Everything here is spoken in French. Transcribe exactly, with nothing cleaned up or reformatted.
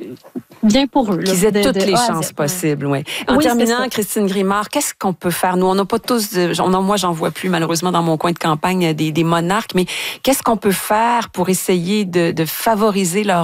bien pour eux. Qu'ils aient de, toutes de, les de chances possibles, oui. En oui, terminant, Christine Grimard, qu'est-ce qu'on peut faire? Nous, on n'a pas tous, on, moi, j'en vois plus malheureusement dans mon coin de campagne des, des monarques, mais qu'est-ce qu'on peut faire pour essayer de, de favoriser leur